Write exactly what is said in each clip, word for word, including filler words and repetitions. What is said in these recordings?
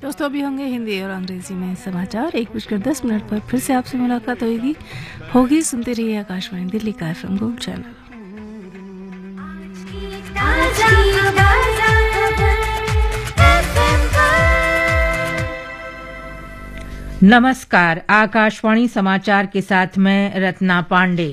दोस्तों अभी होंगे हिंदी और अंग्रेजी में समाचार। एक बजकर दस मिनट पर फिर से आपसे मुलाकात होगी होगी सुनते रहिए आकाशवाणी दिल्ली का एफएम गोल्ड चैनल। नमस्कार, आकाशवाणी समाचार के साथ मैं रत्ना पांडे।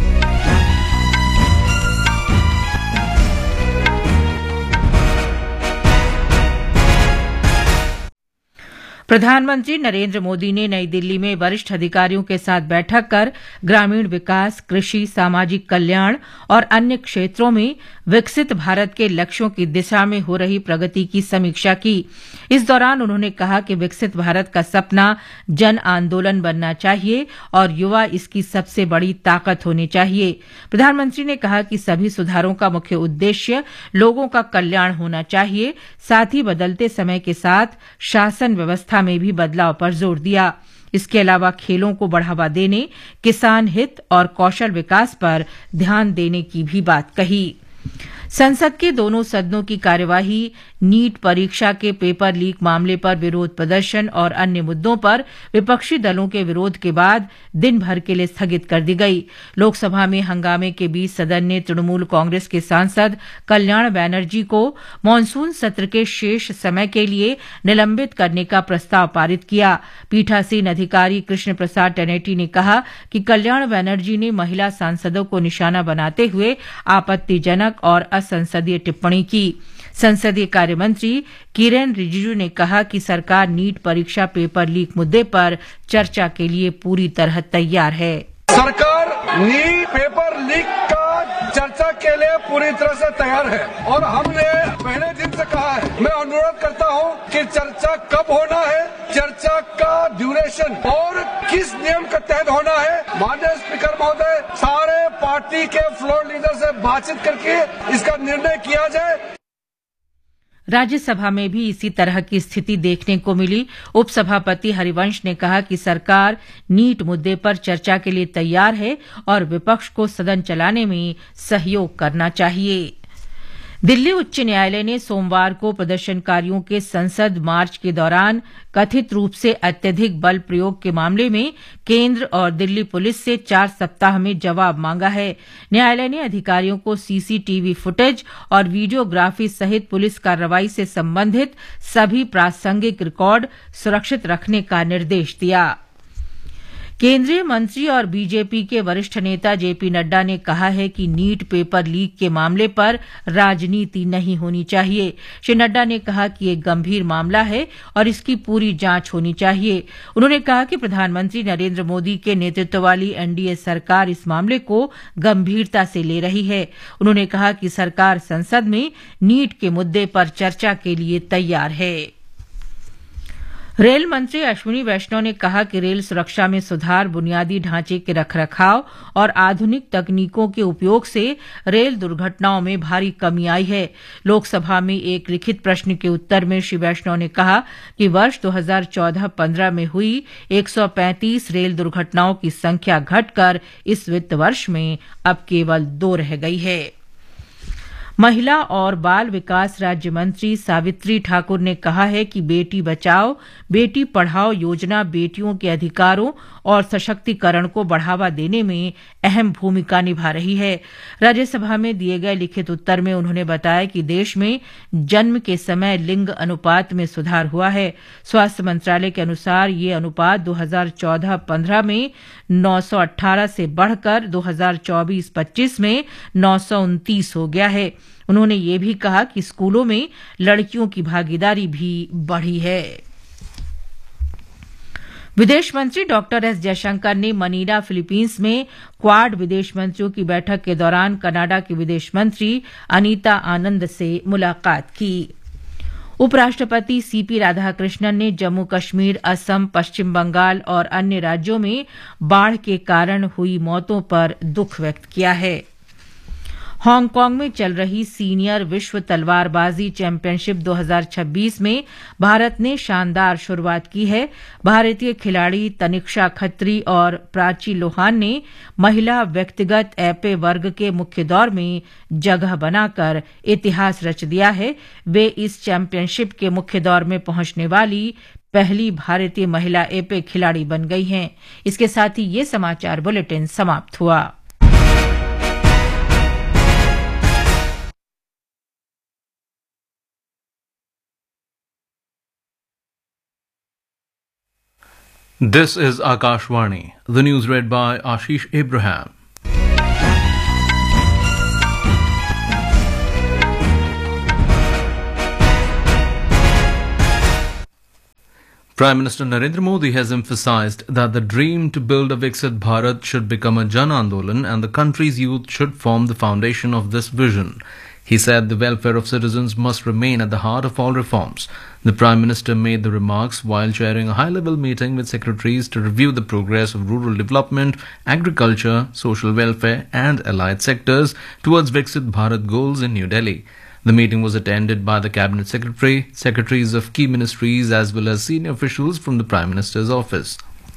प्रधानमंत्री नरेंद्र मोदी ने नई दिल्ली में वरिष्ठ अधिकारियों के साथ बैठक कर ग्रामीण विकास, कृषि, सामाजिक कल्याण और अन्य क्षेत्रों में विकसित भारत के लक्ष्यों की दिशा में हो रही प्रगति की समीक्षा की। इस दौरान उन्होंने कहा कि विकसित भारत का सपना जन आंदोलन बनना चाहिए और युवा इसकी सबसे बड़ी ताकत होने चाहिए। प्रधानमंत्री ने कहा कि सभी सुधारों का मुख्य उद्देश्य लोगों का कल्याण होना चाहिए। साथ ही बदलते समय के साथ शासन व्यवस्था में भी बदलाव पर जोर दिया। इसके अलावा खेलों को बढ़ावा देने, किसान हित और कौशल विकास पर ध्यान देने की भी बात कही। संसद के दोनों सदनों की कार्यवाही नीट परीक्षा के पेपर लीक मामले पर विरोध प्रदर्शन और अन्य मुद्दों पर विपक्षी दलों के विरोध के बाद दिन भर के लिए स्थगित कर दी गई। लोकसभा में हंगामे के बीच सदन ने तृणमूल कांग्रेस के सांसद कल्याण बैनर्जी को मानसून सत्र के शेष समय के लिए निलंबित करने का प्रस्ताव पारित किया। पीठासीन अधिकारी कृष्ण प्रसाद टेनेटी ने कहा कि कल्याण बैनर्जी ने महिला सांसदों को निशाना बनाते हुए आपत्तिजनक और असंसदीय टिप्पणी की। संसदीय कार्य मंत्री किरेन रिजिजू ने कहा कि सरकार नीट परीक्षा पेपर लीक मुद्दे पर चर्चा के लिए पूरी तरह तैयार है। सरकार नीट पेपर लीक का चर्चा के लिए पूरी तरह से तैयार है और हमने पहले दिन से कहा है। मैं अनुरोध करता हूं कि चर्चा कब होना है, चर्चा का ड्यूरेशन और किस नियम के तहत होना है। माननीय स्पीकर महोदय, सारे पार्टी के फ्लोर लीडर से बातचीत करके इसका निर्णय किया जाए। राज्यसभा में भी इसी तरह की स्थिति देखने को मिली। उपसभापति हरिवंश ने कहा कि सरकार नीट मुद्दे पर चर्चा के लिए तैयार है और विपक्ष को सदन चलाने में सहयोग करना चाहिए। दिल्ली उच्च न्यायालय ने सोमवार को प्रदर्शनकारियों के संसद मार्च के दौरान कथित रूप से अत्यधिक बल प्रयोग के मामले में केंद्र और दिल्ली पुलिस से चार सप्ताह में जवाब मांगा है। न्यायालय ने अधिकारियों को सीसीटीवी फुटेज और वीडियोग्राफी सहित पुलिस कार्रवाई से संबंधित सभी प्रासंगिक रिकॉर्ड सुरक्षित रखने का निर्देश दिया। केंद्रीय मंत्री और बीजेपी के वरिष्ठ नेता जेपी नड्डा ने कहा है कि नीट पेपर लीक के मामले पर राजनीति नहीं होनी चाहिए। श्री नड्डा ने कहा कि यह गंभीर मामला है और इसकी पूरी जांच होनी चाहिए। उन्होंने कहा कि प्रधानमंत्री नरेंद्र मोदी के नेतृत्व वाली एनडीए सरकार इस मामले को गंभीरता से ले रही है। उन्होंने कहा कि सरकार संसद में नीट के मुद्दे पर चर्चा के लिए तैयार है। रेल मंत्री अश्विनी वैष्णव ने कहा कि रेल सुरक्षा में सुधार, बुनियादी ढांचे के रखरखाव और आधुनिक तकनीकों के उपयोग से रेल दुर्घटनाओं में भारी कमी आई है। लोकसभा में एक लिखित प्रश्न के उत्तर में श्री वैष्णव ने कहा कि वर्ष दो हज़ार चौदह पंद्रह में हुई एक सौ पैंतीस रेल दुर्घटनाओं की संख्या घटकर इस वित्त वर्ष में अब केवल दो रह गई है। महिला और बाल विकास राज्य मंत्री सावित्री ठाकुर ने कहा है कि बेटी बचाओ बेटी पढ़ाओ योजना बेटियों के अधिकारों और सशक्तिकरण को बढ़ावा देने में अहम भूमिका निभा रही है। राज्यसभा में दिए गए लिखित उत्तर में उन्होंने बताया कि देश में जन्म के समय लिंग अनुपात में सुधार हुआ है। स्वास्थ्य मंत्रालय के अनुसार ये अनुपात दो हज़ार चौदह पंद्रह में नौ सौ अठारह से बढ़कर दो हज़ार चौबीस पच्चीस में नौ सौ उनतीस हो गया है। उन्होंने ये भी कहा कि स्कूलों में लड़कियों की भागीदारी भी बढ़ी है। विदेश मंत्री डॉक्टर एस जयशंकर ने मनीला, फिलीपींस में क्वाड विदेश मंत्रियों की बैठक के दौरान कनाडा के विदेश मंत्री अनीता आनंद से मुलाकात की। उपराष्ट्रपति सीपी राधाकृष्णन ने जम्मू कश्मीर, असम, पश्चिम बंगाल और अन्य राज्यों में बाढ़ के कारण हुई मौतों पर दुख व्यक्त किया है। हांगकांग में चल रही सीनियर विश्व तलवारबाजी चैंपियनशिप दो हज़ार छब्बीस में भारत ने शानदार शुरुआत की है। भारतीय खिलाड़ी तनिक्षा खत्री और प्राची लोहान ने महिला व्यक्तिगत एपे वर्ग के मुख्य दौर में जगह बनाकर इतिहास रच दिया है। वे इस चैंपियनशिप के मुख्य दौर में पहुंचने वाली पहली भारतीय महिला एपे खिलाड़ी बन गई हैं। इसके साथ ही ये समाचार बुलेटिन समाप्त हुआ। This is Akashvani. The news read by Ashish Abraham. Prime Minister Narendra Modi has emphasized that the dream to build a Viksit Bharat should become a Jan Andolan and the country's youth should form the foundation of this vision. He said the welfare of citizens must remain at the heart of all reforms. The Prime Minister made the remarks while chairing a high-level meeting with secretaries to review the progress of rural development, agriculture, social welfare and allied sectors towards Viksit Bharat goals in New Delhi. The meeting was attended by the Cabinet Secretary, secretaries of key ministries as well as senior officials from the Prime Minister's office.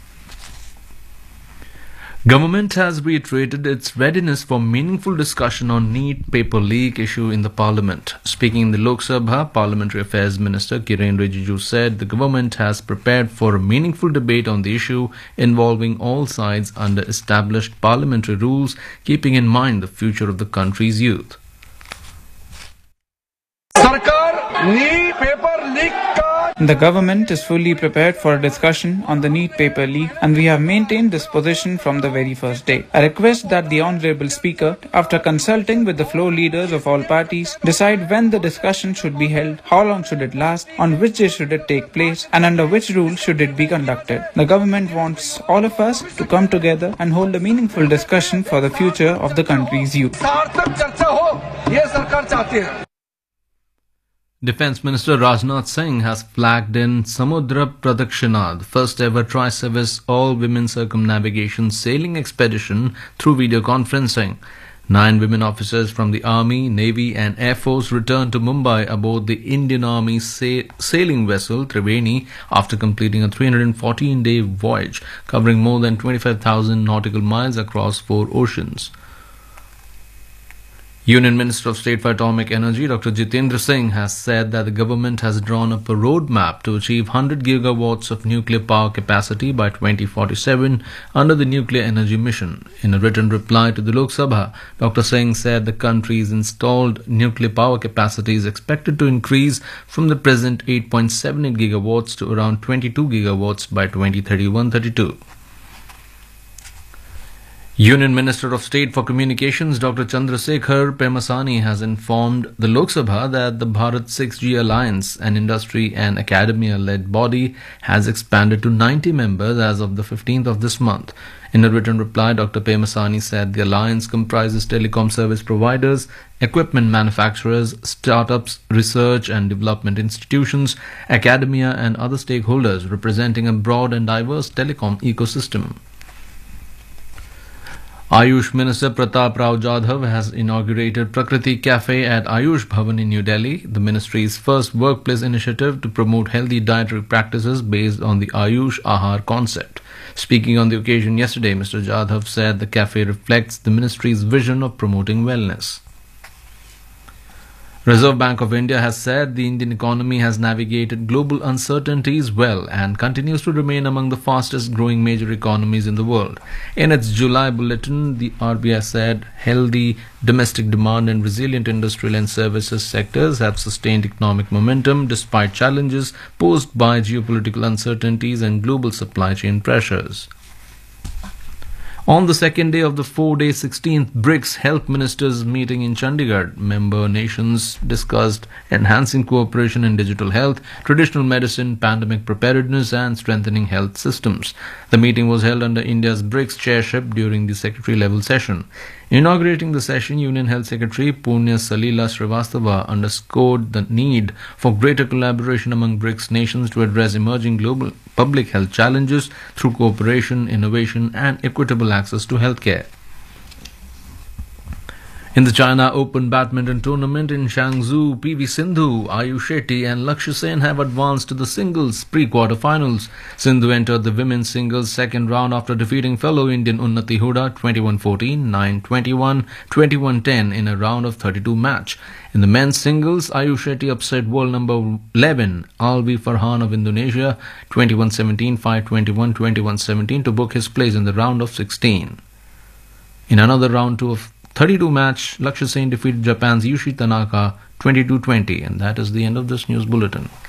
Government has reiterated its readiness for meaningful discussion on NEET paper leak issue in the Parliament. Speaking in the Lok Sabha, Parliamentary Affairs Minister Kiren Rijiju said the government has prepared for a meaningful debate on the issue involving all sides under established parliamentary rules, keeping in mind the future of the country's youth. The government is fully prepared for a discussion on the NEET paper leak and we have maintained this position from the very first day. I request that the Honourable Speaker, after consulting with the floor leaders of all parties, decide when the discussion should be held, how long should it last, on which day should it take place and under which rules should it be conducted. The government wants all of us to come together and hold a meaningful discussion for the future of the country's youth. Defence Minister Rajnath Singh has flagged in Samudra Pradakshina, the first ever tri-service all-women circumnavigation sailing expedition through video conferencing. Nine women officers from the Army, Navy and Air Force returned to Mumbai aboard the Indian Army sa- sailing vessel Triveni after completing a three hundred fourteen day voyage covering more than twenty-five thousand nautical miles across four oceans. Union Minister of State for Atomic Energy Doctor Jitendra Singh has said that the government has drawn up a roadmap to achieve one hundred gigawatts of nuclear power capacity by twenty forty-seven under the Nuclear Energy Mission. In a written reply to the Lok Sabha, Doctor Singh said the country's installed nuclear power capacity is expected to increase from the present eight point seven eight gigawatts to around twenty-two gigawatts by twenty thirty-one thirty-two. Union Minister of State for Communications Doctor Chandrasekhar Pemasani has informed the Lok Sabha that the Bharat six G Alliance, an industry and academia-led body, has expanded to ninety members as of the fifteenth of this month. In a written reply, Doctor Pemasani said the alliance comprises telecom service providers, equipment manufacturers, startups, research and development institutions, academia and other stakeholders representing a broad and diverse telecom ecosystem. Ayush Minister Pratap Rao Jadhav has inaugurated Prakriti Cafe at Ayush Bhavan in New Delhi, the ministry's first workplace initiative to promote healthy dietary practices based on the Ayush Ahar concept. Speaking on the occasion yesterday, Mister Jadhav said the cafe reflects the ministry's vision of promoting wellness. Reserve Bank of India has said the Indian economy has navigated global uncertainties well and continues to remain among the fastest growing major economies in the world. In its July bulletin, the R B I said healthy domestic demand and resilient industrial and services sectors have sustained economic momentum despite challenges posed by geopolitical uncertainties and global supply chain pressures. On the second day of the four-day sixteenth BRICS Health Ministers meeting in Chandigarh, member nations discussed enhancing cooperation in digital health, traditional medicine, pandemic preparedness and strengthening health systems. The meeting was held under India's BRICS chairship during the secretary-level session. Inaugurating the session, Union Health Secretary Punya Salila Srivastava underscored the need for greater collaboration among BRICS nations to address emerging global public health challenges through cooperation, innovation and equitable access to healthcare. In the China Open Badminton Tournament in Changzhou, P V Sindhu, Ayush Shetty and Lakshya Sen have advanced to the singles pre-quarterfinals. Sindhu entered the women's singles second round after defeating fellow Indian Unnati Huda twenty-one fourteen, nine twenty-one, twenty-one ten in a round of thirty-two match. In the men's singles, Ayush Shetty upset world number eleven Alvi Farhan of Indonesia twenty-one seventeen, five twenty-one, twenty-one seventeen to book his place in the round of sixteen. In another round two of thirty-two match, Lakshya Sen defeated Japan's Yushi Tanaka twenty-two twenty, and that is the end of this news bulletin.